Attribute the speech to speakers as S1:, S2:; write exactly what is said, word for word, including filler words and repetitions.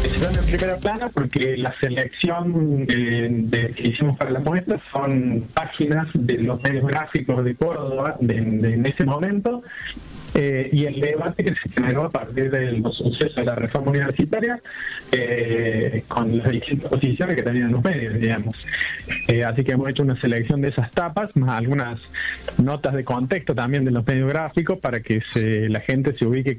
S1: Están en primera plana porque la selección de, de, que hicimos para la muestra son páginas de los medios gráficos de Córdoba de, de, en ese momento, eh, y el debate que se generó a partir de los sucesos de la reforma universitaria, eh, con las distintas posiciones que tenían los medios, digamos. Eh, así que hemos hecho una selección de esas tapas, más algunas notas de contexto también de los medios gráficos, para que se, la gente se ubique